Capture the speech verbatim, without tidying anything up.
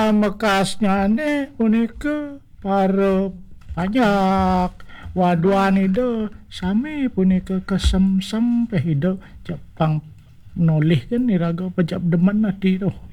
mekasnya ne punika para pajak waduan itu sami punika kesem-sem pehido Jepang nolih kan iraga pajak demen ati tu